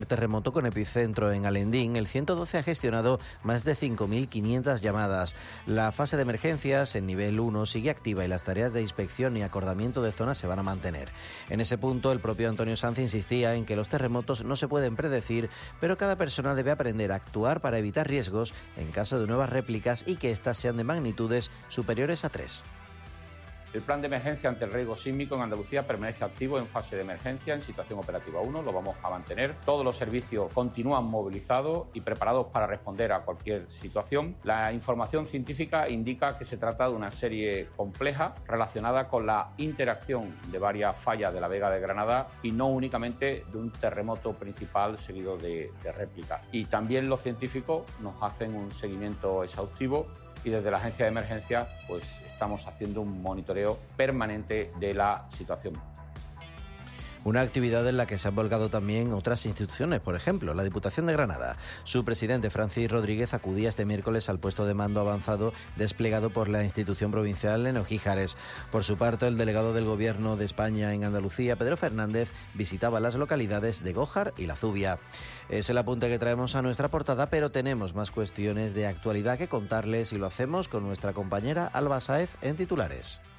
terremoto con epicentro en Alendín, el 112 ha gestionado más de 5.500 llamadas. La fase de emergencias en nivel 1 sigue activa y las tareas de inspección y acordamiento de zonas se van a mantener. En ese punto, el propio Antonio Sanz insistía en que los terremotos no se pueden predecir, pero cada persona debe aprender a actuar para evitar riesgos en caso de nuevas réplicas y que éstas sean de magnitudes superiores a 3. El plan de emergencia ante el riesgo sísmico en Andalucía permanece activo en fase de emergencia, en situación operativa 1, lo vamos a mantener. Todos los servicios continúan movilizados y preparados para responder a cualquier situación. La información científica indica que se trata de una serie compleja relacionada con la interacción de varias fallas de la Vega de Granada y no únicamente de un terremoto principal seguido de réplicas. Y también los científicos nos hacen un seguimiento exhaustivo y desde la agencia de emergencia pues estamos haciendo un monitoreo permanente de la situación. Una actividad en la que se han volcado también otras instituciones, por ejemplo, la Diputación de Granada. Su presidente, Francis Rodríguez, acudía este miércoles al puesto de mando avanzado desplegado por la institución provincial en Ojíjares. Por su parte, el delegado del Gobierno de España en Andalucía, Pedro Fernández, visitaba las localidades de Gójar y La Zubia. Es el apunte que traemos a nuestra portada, pero tenemos más cuestiones de actualidad que contarles y lo hacemos con nuestra compañera Alba Sáez en titulares.